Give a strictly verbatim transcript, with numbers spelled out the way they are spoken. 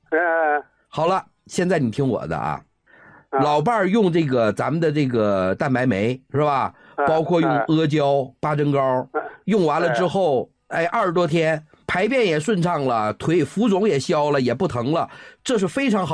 呃， 好了，现在你听我的啊。 啊老伴儿用这个咱们的这个蛋白酶是吧？ 啊包括用啊阿胶、八珍膏，用完了之后，哎，二十多天排便也顺畅了，腿浮肿也消了，也不疼了，这是非常好。